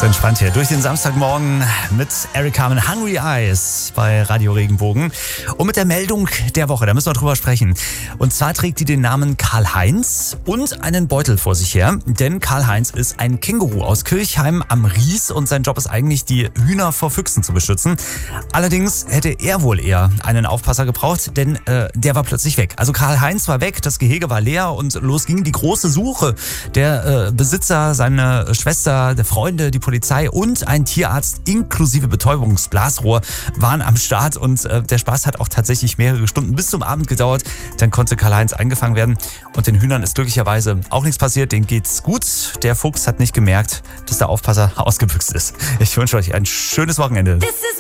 Ganz entspannt hier durch den Samstagmorgen mit Eric Carmen, Hungry Eyes bei Radio Regenbogen. Und mit der Meldung der Woche, da müssen wir drüber sprechen. Und zwar trägt die den Namen Karl-Heinz und einen Beutel vor sich her. Denn Karl-Heinz ist ein Känguru aus Kirchheim am Ries und sein Job ist eigentlich, die Hühner vor Füchsen zu beschützen. Allerdings hätte er wohl eher einen Aufpasser gebraucht, denn der war plötzlich weg. Also Karl-Heinz war weg, das Gehege war leer und los ging die große Suche. Der Besitzer, seine Schwester, der Freunde, die Polizei und ein Tierarzt inklusive Betäubungsblasrohr waren am Start und der Spaß hat auch tatsächlich mehrere Stunden bis zum Abend gedauert. Dann konnte Karl-Heinz eingefangen werden und den Hühnern ist glücklicherweise auch nichts passiert. Denen geht's gut. Der Fuchs hat nicht gemerkt, dass der Aufpasser ausgebüxt ist. Ich wünsche euch ein schönes Wochenende.